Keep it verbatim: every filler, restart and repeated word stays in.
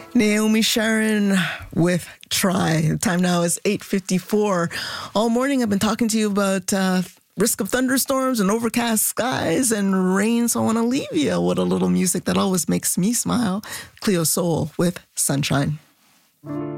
Naomi Sharon with Try. The time now is eight fifty-four. All morning I've been talking to you about uh, risk of thunderstorms and overcast skies and rain, so I want to leave you with a little music that always makes me smile. Cleo Sol with Sunshine.